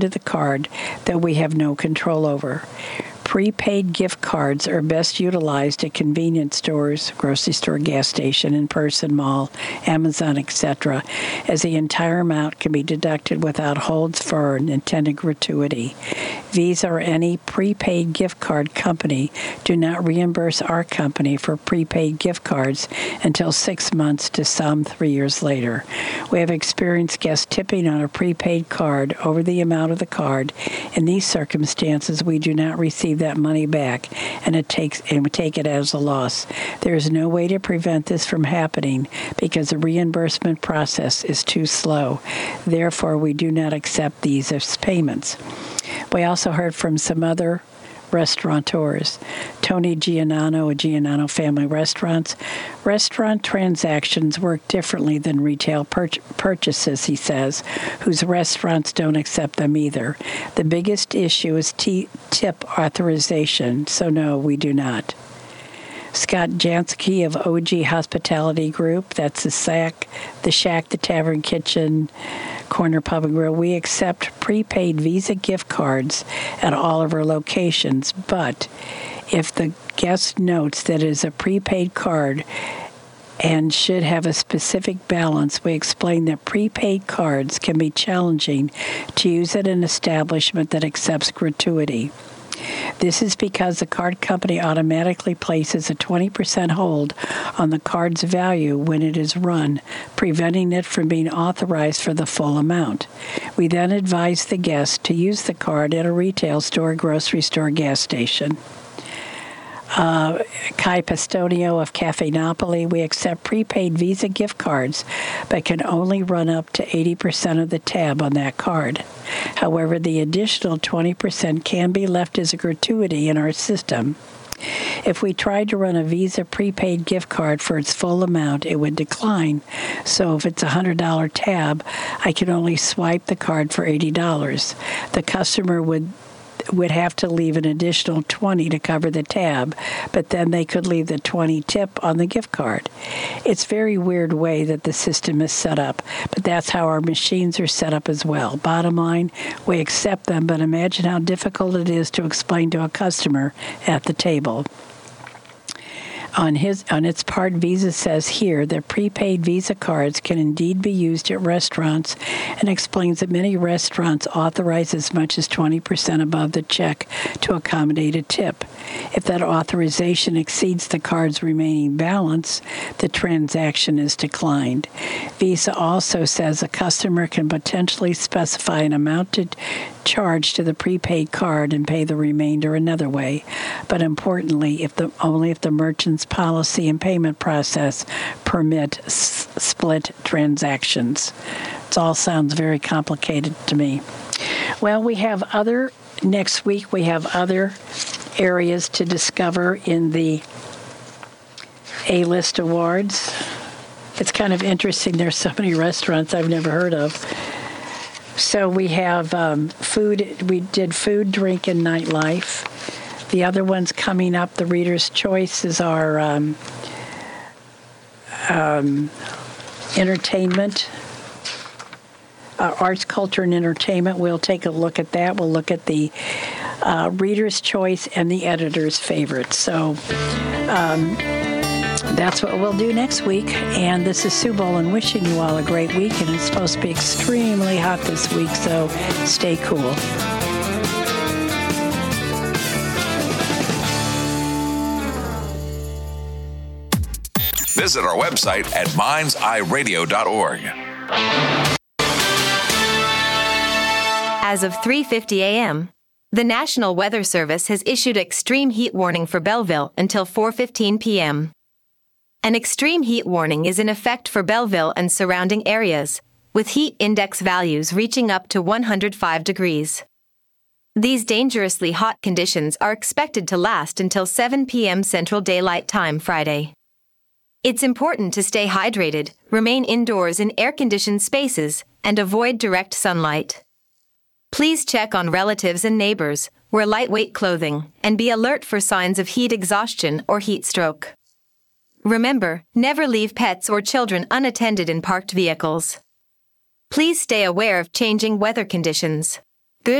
to the card that we have no control over. Prepaid gift cards are best utilized at convenience stores, grocery store, gas station, in-person mall, Amazon, etc., as the entire amount can be deducted without holds for an intended gratuity. Visa or any prepaid gift card company do not reimburse our company for prepaid gift cards until 6 months to some 3 years later. We have experienced guests tipping on a prepaid card over the amount of the card. In these circumstances, we do not receive that money back, and we take it as a loss. There is no way to prevent this from happening because the reimbursement process is too slow. Therefore, we do not accept these as payments. We also heard from some other restaurateurs. Tony Giannano of Giannano Family Restaurants. Restaurant transactions work differently than retail purchases, he says, whose restaurants don't accept them either. The biggest issue is tip authorization, so no, we do not. Scott Jansky of OG Hospitality Group, that's the Shack, the Tavern Kitchen, Corner Pub and Grill. We accept prepaid Visa gift cards at all of our locations, but if the guest notes that it is a prepaid card and should have a specific balance, we explain that prepaid cards can be challenging to use at an establishment that accepts gratuity. This is because the card company automatically places a 20% hold on the card's value when it is run, preventing it from being authorized for the full amount. We then advise the guest to use the card at a retail store, grocery store, gas station. Kai Pastonio of Cafe Napoli, we accept prepaid Visa gift cards, but can only run up to 80% of the tab on that card. However, the additional 20% can be left as a gratuity in our system. If we tried to run a Visa prepaid gift card for its full amount, it would decline. So if it's a $100 tab, I can only swipe the card for $80. The customer would have to leave an additional $20 to cover the tab, but then they could leave the $20 tip on the gift card. It's a very weird way that the system is set up, but that's how our machines are set up as well. Bottom line, we accept them, but imagine how difficult it is to explain to a customer at the table. On its part, Visa says here that prepaid Visa cards can indeed be used at restaurants, and explains that many restaurants authorize as much as 20% above the check to accommodate a tip. If that authorization exceeds the card's remaining balance, the transaction is declined. Visa also says a customer can potentially specify an amount to charge to the prepaid card and pay the remainder another way, but importantly, only if the merchant's policy and payment process permit split transactions. It all sounds very complicated to me. Well, next week we have other areas to discover in the A-List Awards. It's kind of interesting. There's so many restaurants I've never heard of. So we have food. We did food, drink, and nightlife. The other ones coming up, the Reader's Choice, is our entertainment, arts, culture, and entertainment. We'll take a look at that. We'll look at the Reader's Choice and the Editor's Favorite. So that's what we'll do next week. And this is Sue Boland wishing you all a great week. And it's supposed to be extremely hot this week, so stay cool. Visit our website at mindseyeradio.org. As of 3:50 a.m., the National Weather Service has issued extreme heat warning for Belleville until 4:15 p.m. An extreme heat warning is in effect for Belleville and surrounding areas, with heat index values reaching up to 105 degrees. These dangerously hot conditions are expected to last until 7 p.m. Central Daylight Time Friday. It's important to stay hydrated, remain indoors in air-conditioned spaces, and avoid direct sunlight. Please check on relatives and neighbors, wear lightweight clothing, and be alert for signs of heat exhaustion or heat stroke. Remember, never leave pets or children unattended in parked vehicles. Please stay aware of changing weather conditions.